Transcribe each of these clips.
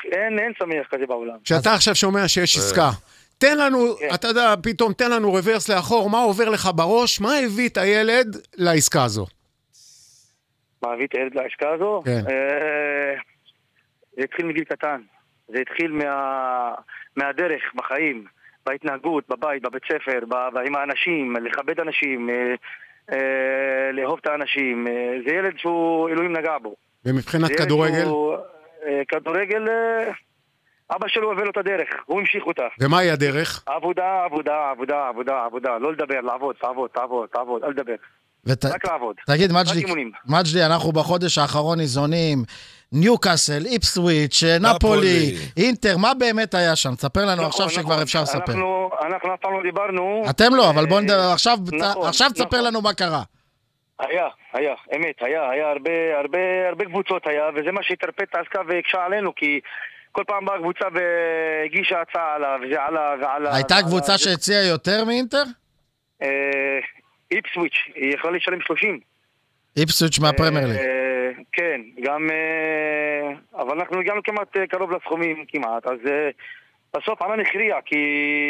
אין שמח כזה בעולם. כשאתה עכשיו שומע שיש עסקה, תן לנו, אתה יודע, פתאום תן לנו רוורס לאחור, מה עובר לך בראש, מה הביא את הילד לעסקה הזו? מה הביא את הילד לעסקה הזו? כן. זה התחיל מגיל קטן, זה התחיל מהדרך בחיים, בהתנהגות, בבית, בבית ספר, עם האנשים, לכבד אנשים, לאהוב את האנשים. זה ילד שהוא אלוהים נגע בו. ומבחינת כדורגל? כדורגל, אבא שלו הוביל לו את הדרך, הוא המשיך אותה. ומהי הדרך? עבודה, עבודה, עבודה, עבודה, עבודה, לא לדבר, לעבוד, לעבוד, לעבוד, לעבוד, אל לדבר. רק לעבוד. תגיד, מג'די, אנחנו בחודש האחרון ניזונים, ניוקאסל, איפסוויץ', נפולי, אינטר, מה באמת היה שם? תספר לנו עכשיו שכבר אפשר לספר. אנחנו אף פעם לא דיברנו. אתם לא, אבל בואו נדבר, עכשיו תספר לנו מה קרה. היה, אמת, היה הרבה קבוצות היה, וזה מה שהתרפת את העסקה והקשה עלינו, כי כל פעם באה קבוצה והגישה הצעה עליו, וזה עלה. הייתה קבוצה שהציעה יותר מאינטר? איפסוויץ', היא יכולה לשלם 30. איפסוויץ' מהפרמייר ליג. כן, גם, אבל אנחנו הגענו כמעט קרוב לסכומים כמעט, אז בסוף ענן הכריע, כי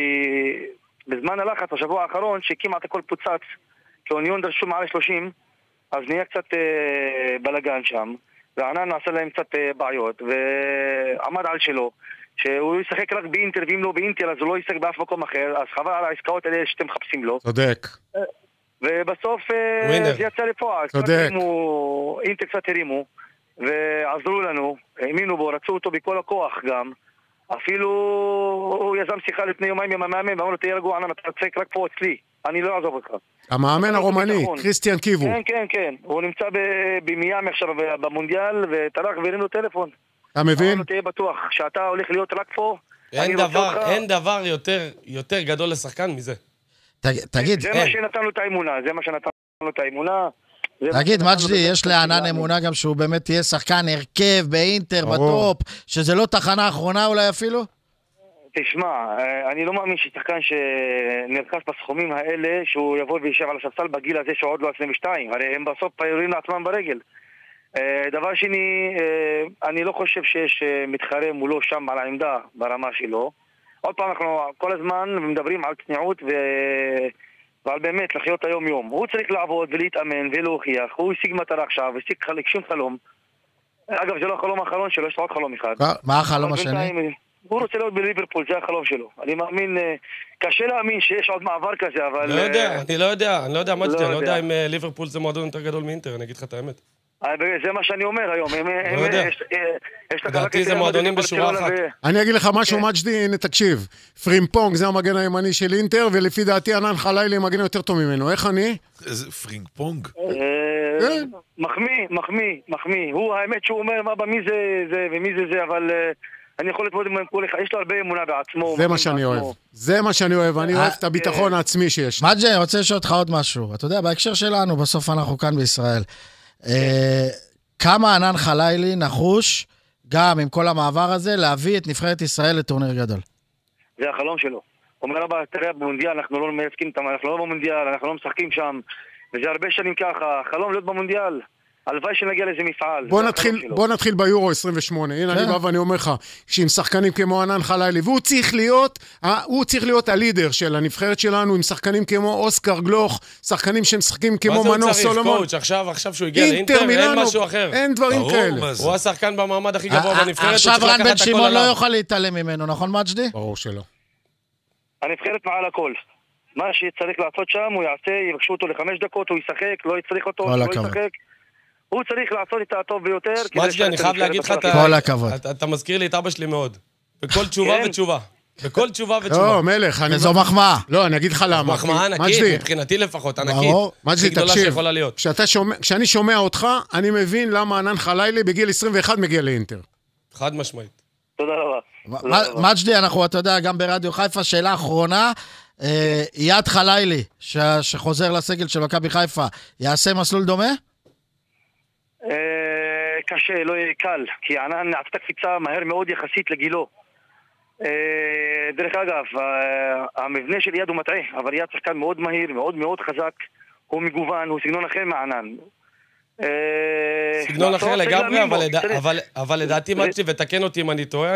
בזמן הלחץ, בשבוע האחרון, שכמעט הכל פוצץ, כשאוניון דרשו מעל 30, אז נהיה קצת בלגן שם, וענן נעשה להם קצת בעיות, ועמד על שלו, שהוא ישחק רק באינטר, ואם לא באינטר, אז הוא לא ישחק באף מקום אחר, אז חבל על העסקאות האלה שאתם מחפשים לו. צודק. ובסוף זה יצא לפועל. צודק. אינטר קצת הרימו, ועזרו לנו, האמינו בו, רצו אותו בכל הכוח גם. אפילו הוא יזם שיחה לפני יומיים עם המאמן, ואמרו לו, תהיה רגוע, אתה תצחק רק פה אצלי, אני לא אעזוב אותך. המאמן הרומני, קריסטיאן קיבו. כן, הוא נמצא במיאמי עכשיו במונדיאל, וטרח והרים לו טלפון. אתה מבין? אמרו לו, תהיה בטוח, שאתה הולך להיות רק פה. אין דבר יותר גדול לשחקן מזה. תגיד, זה מה שנתן לו את האמונה, תגיד, מג'די, יש לענן אמונה גם שהוא באמת יהיה שחקן הרכב באינטר, בטופ, שזה לא תחנה אחרונה אולי אפילו? תשמע, אני לא מאמין ששחקן שנרכש בסכומים האלה, שהוא יבוא וישב על הספסל בגיל הזה שהוא עוד לא 22, הרי הם בסוף יורים לעצמם ברגל. דבר שני, אני לא חושב שיש מתחרה מולו שם על העמדה ברמה שלו. עוד פעם אנחנו כל הזמן מדברים על צניעות ועל באמת לחיות היום יום. הוא צריך לעבוד ולהתאמן ולהוכיח. הוא השיג מטרה עכשיו, השיג שום חלום. אגב, זה לא החלום האחרון שלו, יש לו עוד חלום אחד. מה החלום השני? הוא רוצה להיות בליברפול, זה החלום שלו. אני מאמין, קשה להאמין שיש עוד מעבר כזה, אבל... אני לא יודע, מג'די, אני לא יודע אם ליברפול זה מועדון יותר גדול מאינטר, אני אגיד לך את האמת. זה מה שאני אומר היום. לא יודע. לדעתי זה מועדונים בשורה אחת. אני אגיד לך משהו, מג'די, הנה תקשיב. פרימפונג זה המגן הימני של אינטר, ולפי דעתי ענן חלילי מגן יותר טוב ממנו. איך אני? איזה פרימפונג? מחמיא. הוא, האמת שהוא אומר, מי זה ומי זה, אבל... אני יכול להתמודד עם כל אחד, יש לו הרבה אמונה בעצמו. זה מה שאני אוהב, אני אוהב את הביטחון העצמי שיש. מג'די, אני רוצה לשאול אותך עוד משהו. אתה יודע, בהקשר שלנו, בסוף אנחנו כאן בישראל. כמה ענן חלילי נחוש, גם עם כל המעבר הזה, להביא את נבחרת ישראל לטורניר גדול? זה החלום שלו. הוא אומר, תראה, במונדיאל אנחנו לא מייצגים, אנחנו לא במונדיאל, אנחנו לא משחקים שם, וזה הרבה שנים ככה, החלום להיות במונדיאל. הלוואי שנגיע לאיזה מפעל. בוא נתחיל ביורו 28. הנה אני בא ואני אומר לך, שעם שחקנים כמו ענן חלילי, והוא צריך להיות הלידר של הנבחרת שלנו, עם שחקנים כמו אוסקר גלוך, שחקנים שמשחקים כמו מנור סולומון. מה זה הוא צריך, קואוץ'? עכשיו שהוא הגיע לאינטר, אין משהו אחר. אין דברים כאלה. הוא השחקן במעמד הכי גבוה בנבחרת. עכשיו רן בן שמעון לא יוכל להתעלם ממנו, נכון מג'די? ברור שלא. הנבחרת מעל הכל. מה שצריך לעשות שם, הוא יעשה, יבקשו אותו ל5 דקות, הוא ישחק, לא יצריך אותו, לא ישחק. הוא צריך לעשות את הטוב ביותר. מג'די, אני חייב להגיד לך, כל הכבוד. אתה מזכיר לי את אבא שלי מאוד. בכל תשובה ותשובה. בכל תשובה ותשובה. לא, מלך. וזו מחמאה. לא, אני אגיד לך למה. מחמאה ענקית, מבחינתי לפחות, ענקית. מג'די, תקשיב. כשאני שומע אותך, אני מבין למה ענן חלילי בגיל 21 מגיע לאינטר. חד משמעית. תודה רבה. מג'די, אנחנו, אתה יודע, גם ברדיו חיפה, שאלה אחרונה, יד חלילי, שחוזר לסגל של מכבי חיפה, יעשה מסלול דומה? קשה, לא יהיה קל, כי ענן עשתה קפיצה מהר מאוד יחסית לגילו. דרך אגב, המבנה של יד הוא מטעה, אבל יד שחקן מאוד מהיר, מאוד מאוד חזק, הוא מגוון, הוא סגנון אחר מענן. סגנון אחר לגמרי, אבל לדעתי מג'די, ותקן אותי אם אני טועה,